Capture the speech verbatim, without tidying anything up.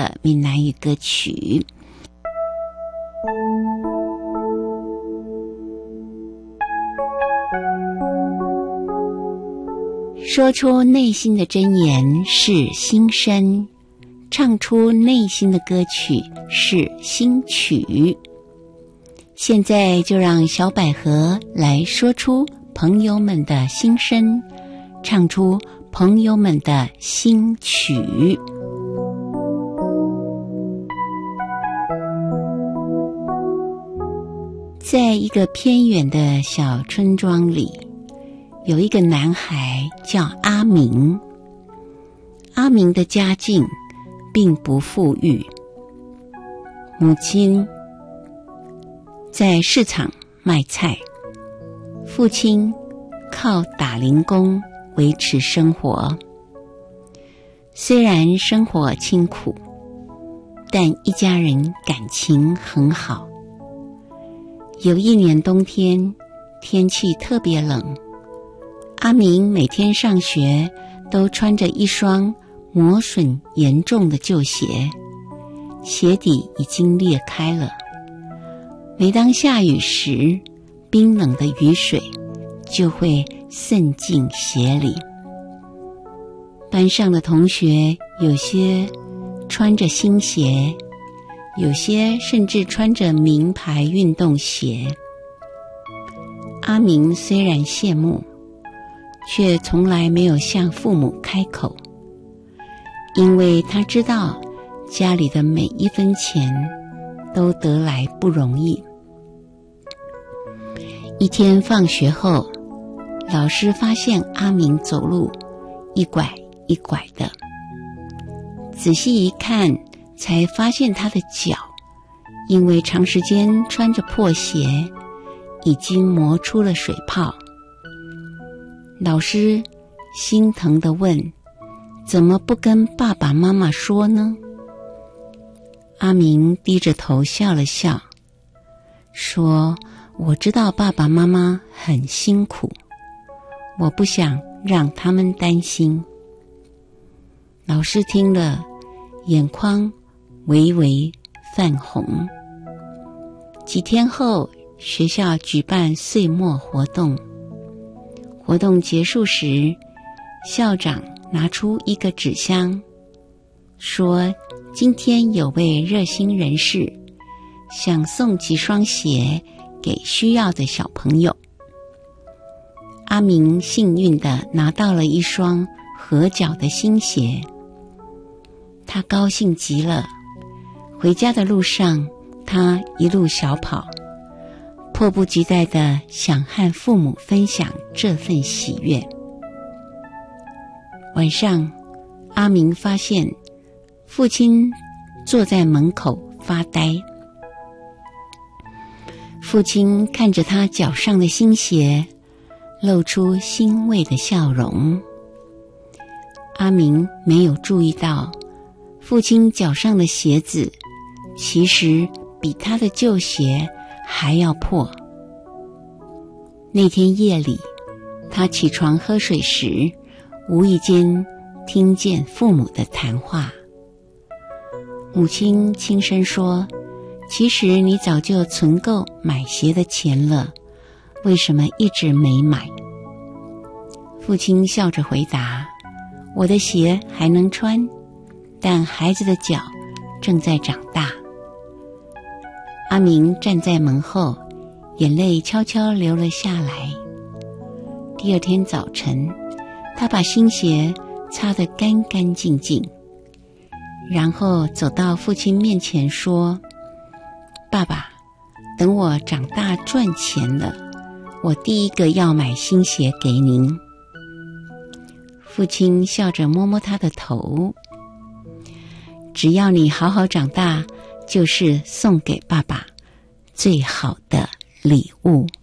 的闽南语歌曲。说出内心的真言是心声，唱出内心的歌曲是心曲。现在就让小百合来说出朋友们的心声，唱出朋友们的心曲。在一个偏远的小村庄里，有一个男孩叫阿明。阿明的家境并不富裕，母亲在市场卖菜，父亲靠打零工维持生活。虽然生活清苦，但一家人感情很好。有一年冬天，天气特别冷，阿明每天上学都穿着一双磨损严重的旧鞋，鞋底已经裂开了。每当下雨时，冰冷的雨水就会渗进鞋里。班上的同学有些穿着新鞋，有些甚至穿着名牌运动鞋。阿明虽然羡慕，却从来没有向父母开口，因为他知道家里的每一分钱都得来不容易。一天放学后，老师发现阿明走路一拐一拐的，仔细一看，才发现他的脚因为长时间穿着破鞋，已经磨出了水泡。老师心疼地问：怎么不跟爸爸妈妈说呢？阿明低着头笑了笑，说：我知道爸爸妈妈很辛苦，我不想让他们担心。老师听了，眼眶微微泛红。几天后，学校举办岁末活动。活动结束时，校长拿出一个纸箱，说今天有位热心人士想送几双鞋给需要的小朋友。阿明幸运地拿到了一双合脚的新鞋，他高兴极了。回家的路上，他一路小跑，迫不及待地想和父母分享这份喜悦。晚上，阿明发现父亲坐在门口发呆。父亲看着他脚上的新鞋，露出欣慰的笑容。阿明没有注意到，父亲脚上的鞋子其实比他的旧鞋还要破。那天夜里，他起床喝水时，无意间听见父母的谈话。母亲轻声说：其实你早就存够买鞋的钱了，为什么一直没买？父亲笑着回答：我的鞋还能穿，但孩子的脚正在长大。阿明站在门后，眼泪悄悄流了下来。第二天早晨，他把新鞋擦得干干净净，然后走到父亲面前说：爸爸，等我长大赚钱了，我第一个要买新鞋给您。父亲笑着摸摸他的头：只要你好好长大，就是送给爸爸最好的礼物。